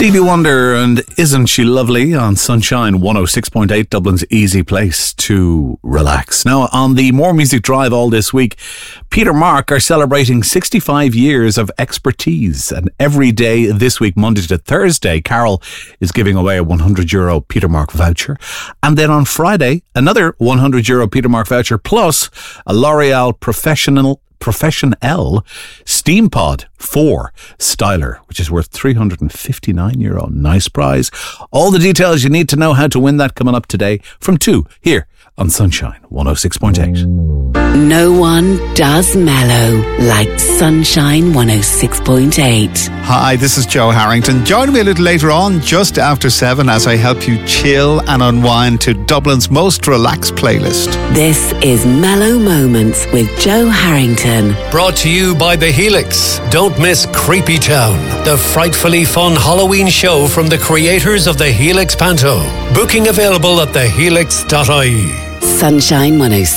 Stevie Wonder and Isn't She Lovely on Sunshine 106.8, Dublin's easy place to relax. Now, on the More Music Drive all this week, Peter Mark are celebrating 65 years of expertise. And every day this week, Monday to Thursday, Carol is giving away a €100 Peter Mark voucher. And then on Friday, another €100 Peter Mark voucher plus a L'Oreal Professional Steam Pod 4 styler, which is worth €359. Nice prize. All the details you need to know how to win that coming up today from 2 here on Sunshine 106.8. No one does mellow like Sunshine 106.8. Hi, this is Joe Harrington. Join me a little later on, just after 7, as I help you chill and unwind to Dublin's most relaxed playlist. This is Mellow Moments with Joe Harrington. Brought to you by The Helix. Don't miss Creepy Town, the frightfully fun Halloween show from the creators of The Helix Panto. Booking available at thehelix.ie. Sunshine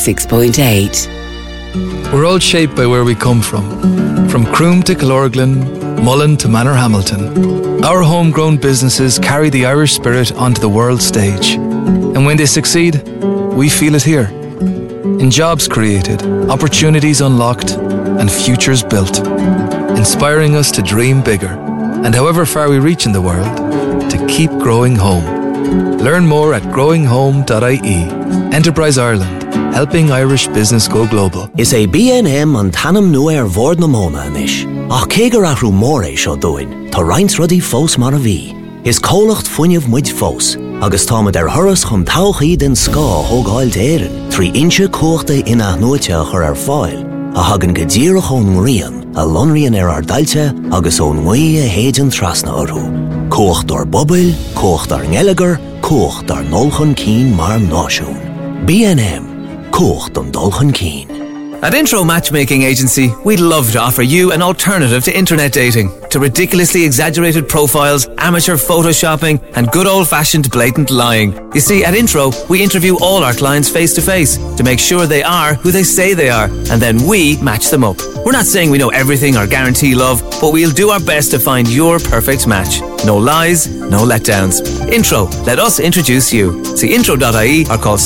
106.8. We're all shaped by where we come from Croom to Killorglin, Mullen to Manorhamilton. Our homegrown businesses carry the Irish spirit onto the world stage. And when they succeed, we feel it here. In jobs created, opportunities unlocked, and futures built. Inspiring us to dream bigger, and however far we reach in the world, to keep growing home. Learn more at growinghome.ie. Enterprise Ireland, helping Irish business go global. Is a B&M an tanam nua vord na mona anish. Ach kegar achru more seo doin, ta reins ruddy fós mar a bhí. Is cólacht funniv muid fós, agus táma der hurras chum tauchaí den ska hogáil d'éireann, 3 inche cóchta ina nuaite chur fáil, a hagan gadíirech ón rian, a lonrian ar dailte agus ón nguí héidean trasna orthú. Cócht ar bobil, cócht ar ngelagar, cócht ar nolchan cín mar náisiún. B&M, cócht an dulchan cín. At Intro Matchmaking Agency, we'd love to offer you an alternative to internet dating, to ridiculously exaggerated profiles, amateur photoshopping, and good old-fashioned blatant lying. You see, at Intro, we interview all our clients face-to-face to make sure they are who they say they are, and then we match them up. We're not saying we know everything or guarantee love, but we'll do our best to find your perfect match. No lies, no letdowns. Intro, let us introduce you. See intro.ie or call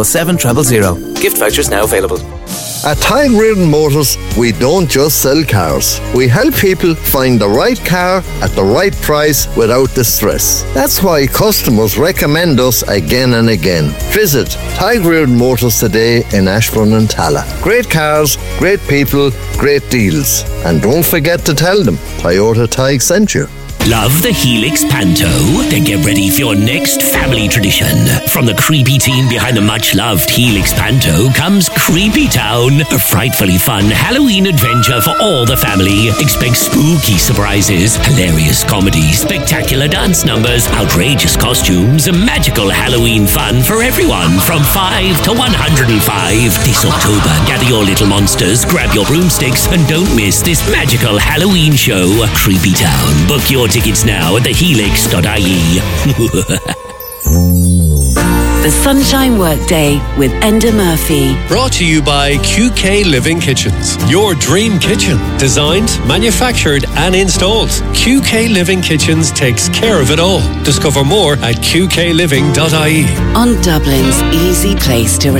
677 000. Gift vouchers now available. At Tyne Reardon Motors, we don't just sell cars. We help people find the right car at the right price without the stress. That's why customers recommend us again and again. Visit Tyne Reardon Motors today in Ashbourne and Tala. Great cars, great people, great deals. And don't forget to tell them Toyota Tig sent you. Love the Helix Panto? Then get ready for your next family tradition. From the creepy team behind the much-loved Helix Panto comes Creepy Town, a frightfully fun Halloween adventure for all the family. Expect spooky surprises, hilarious comedy, spectacular dance numbers, outrageous costumes, and magical Halloween fun for everyone from 5 to 105. This October, gather your little monsters, grab your broomsticks, and don't miss this magical Halloween show. Creepy Town. Book your tickets now at thehelix.ie. The Sunshine Workday with Enda Murphy. Brought to you by QK Living Kitchens. Your dream kitchen. Designed, manufactured and installed. QK Living Kitchens takes care of it all. Discover more at qkliving.ie. On Dublin's easy place to